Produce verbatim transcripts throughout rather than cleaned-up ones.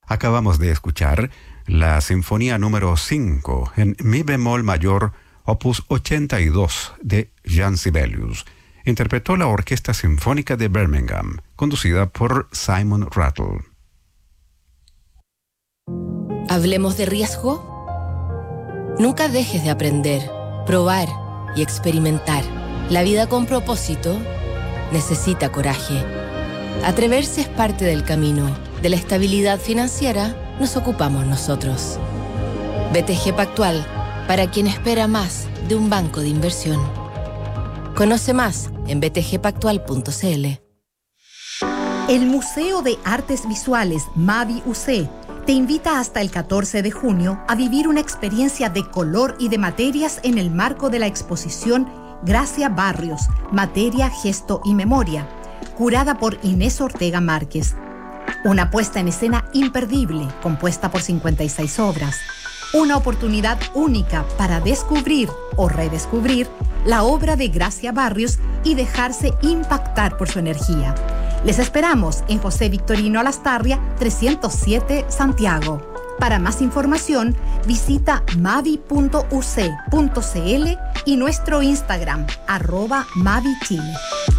Acabamos de escuchar la Sinfonía número cinco en Mi bemol mayor, opus ochenta y dos de Jean Sibelius. Interpretó la Orquesta Sinfónica de Birmingham, conducida por Simon Rattle. ¿Hablemos de riesgo? Nunca dejes de aprender, probar y experimentar. La vida con propósito necesita coraje. Atreverse es parte del camino. De la estabilidad financiera nos ocupamos nosotros. B T G Pactual, para quien espera más de un banco de inversión. Conoce más en b t g pactual punto c l. El Museo de Artes Visuales Mavi U C te invita hasta el catorce de junio a vivir una experiencia de color y de materias en el marco de la exposición Gracia Barrios, Materia, Gesto y Memoria, curada por Inés Ortega Márquez. Una puesta en escena imperdible, compuesta por cincuenta y seis obras. Una oportunidad única para descubrir o redescubrir la obra de Gracia Barrios y dejarse impactar por su energía. Les esperamos en José Victorino Alastarria, trescientos siete, Santiago. Para más información, visita mavi punto u c punto c l y nuestro Instagram, arroba mavichile.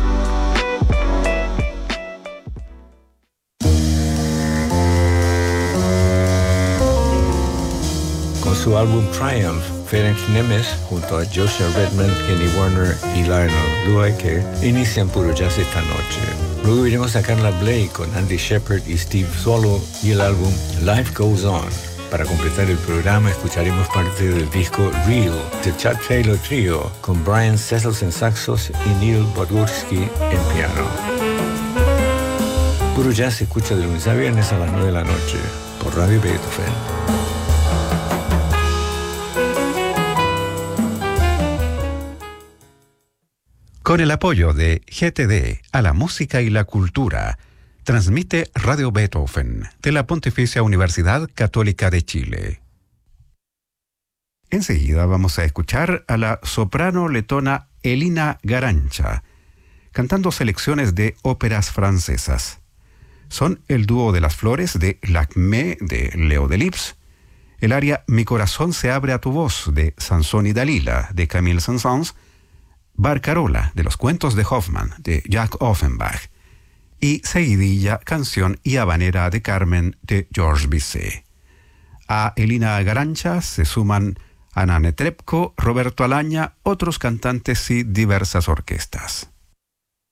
Con su álbum Triumph, Ferenc Nemes, junto a Joshua Redman, Kenny Warner y Lionel Lueke, inician Puro Jazz esta noche. Luego iremos a Carla Blake con Andy Shepard y Steve Swallow y el álbum Life Goes On. Para completar el programa escucharemos parte del disco Real de Chad Taylor Trio con Brian Sessels en saxos y Neil Bodgorski en piano. Puro Jazz se escucha de lunes a viernes a las nueve de la noche por Radio Beethoven. Con el apoyo de G T D a la música y la cultura, transmite Radio Beethoven de la Pontificia Universidad Católica de Chile. Enseguida vamos a escuchar a la soprano letona Elina Garancha, cantando selecciones de óperas francesas. Son el dúo de las flores de L'Acmé de Leo Delibes, el aria Mi corazón se abre a tu voz de Sansón y Dalila de Camille Saint-Saëns, Barcarola de los cuentos de Hoffmann de Jacques Offenbach y Seguidilla, canción y habanera de Carmen de Georges Bizet. A Elina Garancha se suman Ana Netrebko, Roberto Alaña, otros cantantes y diversas orquestas.